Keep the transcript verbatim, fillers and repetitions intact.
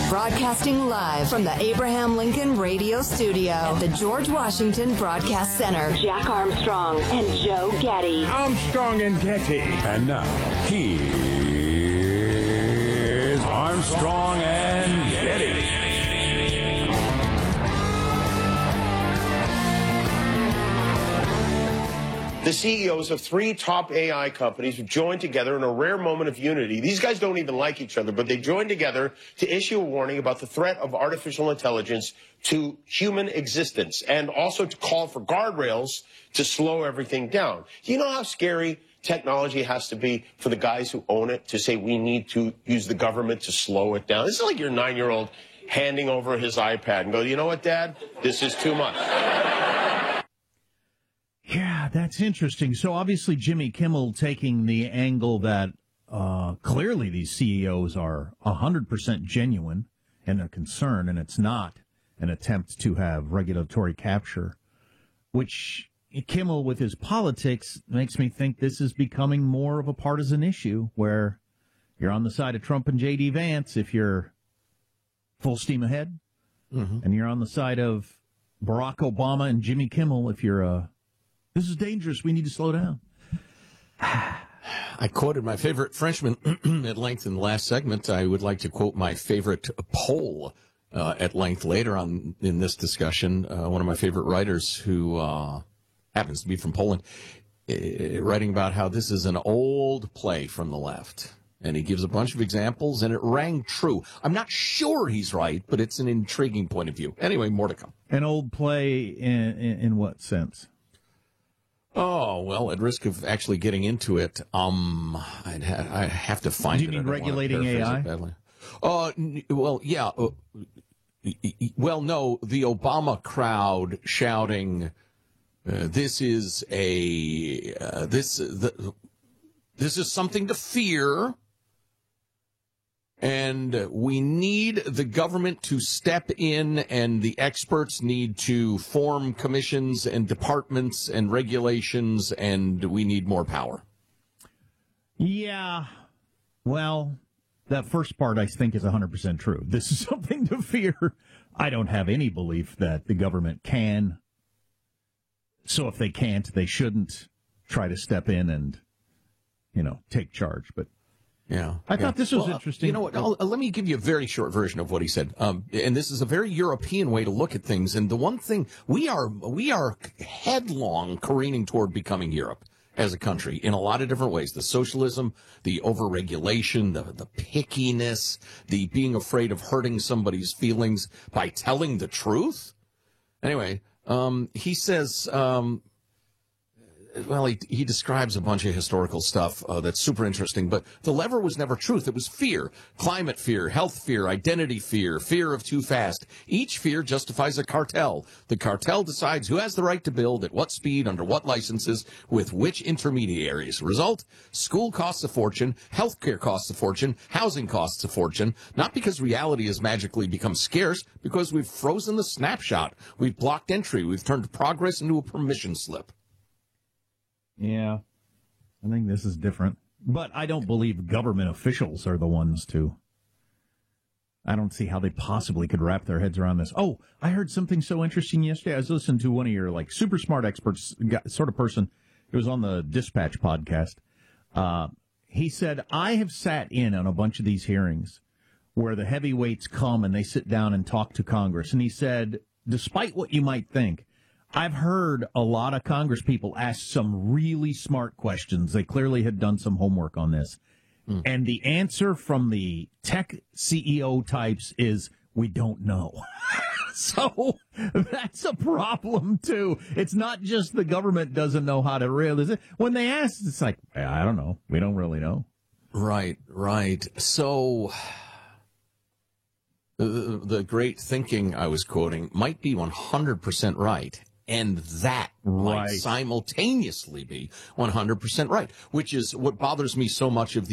Broadcasting live from the Abraham Lincoln Radio Studio at the George Washington Broadcast Center. Jack Armstrong and Joe Getty. Armstrong and Getty. And now, here's Armstrong and Getty. The C E Os of three top A I companies joined together in a rare moment of unity. These guys don't even like each other, but they joined together to issue a warning about the threat of artificial intelligence to human existence and also to call for guardrails to slow everything down. Do you know how scary technology has to be for the guys who own it to say we need to use the government to slow it down? This is like your nine-year-old handing over his iPad and go, you know what, Dad? This is too much. Yeah, that's interesting. So obviously Jimmy Kimmel taking the angle that uh, clearly these C E Os are one hundred percent genuine in their concern, and it's not an attempt to have regulatory capture, which Kimmel with his politics makes me think this is becoming more of a partisan issue where you're on the side of Trump and J D Vance if you're full steam ahead, mm-hmm. and you're on the side of Barack Obama and Jimmy Kimmel if you're a uh, this is dangerous. We need to slow down. I quoted my favorite Frenchman at length in the last segment. I would like to quote my favorite poll uh, at length later on in this discussion. Uh, one of my favorite writers who uh, happens to be from Poland, uh, writing about how this is an old play from the left. And he gives a bunch of examples, and it rang true. I'm not sure he's right, but it's an intriguing point of view. Anyway, more to come. An old play in, in, in what sense? Oh, well, at risk of actually getting into it, um, I'd, ha- I'd have to find it. it. Do you mean regulating A I? Uh, n- well, yeah. Uh, well, no, the Obama crowd shouting, uh, this is a, uh, this, the, this is something to fear. And we need the government to step in, and the experts need to form commissions and departments and regulations, and we need more power. Yeah. Well, that first part I think is one hundred percent true. This is something to fear. I don't have any belief that the government can. So if they can't, they shouldn't try to step in and, you know, take charge. But Yeah, I yeah. thought this was well, interesting. You know what? I'll, uh, let me give you a very short version of what he said. Um, and this is a very European way to look at things. And the one thing we are, we are headlong careening toward becoming Europe as a country in a lot of different ways. The socialism, the overregulation, the, the pickiness, the being afraid of hurting somebody's feelings by telling the truth. Anyway, um, he says, um, Well, he, he describes a bunch of historical stuff uh, that's super interesting, but the lever was never truth. It was fear, climate fear, health fear, identity fear, fear of too fast. Each fear justifies a cartel. The cartel decides who has the right to build, at what speed, under what licenses, with which intermediaries. Result, school costs a fortune, healthcare costs a fortune, housing costs a fortune, not because reality has magically become scarce, because we've frozen the snapshot. We've blocked entry. We've turned progress into a permission slip. Yeah, I think this is different. But I don't believe government officials are the ones to. I don't see how they possibly could wrap their heads around this. Oh, I heard something so interesting yesterday. I was listening to one of your like super smart experts, sort of person. It was on the Dispatch podcast. Uh, he said, I have sat in on a bunch of these hearings where the heavyweights come and they sit down and talk to Congress. And he said, despite what you might think, I've heard a lot of Congress people ask some really smart questions. They clearly had done some homework on this. Mm. And the answer from the tech C E O types is, we don't know. So that's a problem, too. It's not just the government doesn't know how to realize it. When they ask, it's like, I don't know. We don't really know. Right, right. So the, the great thinking I was quoting might be one hundred percent right. And that right. might simultaneously be one hundred percent right, which is what bothers me so much of the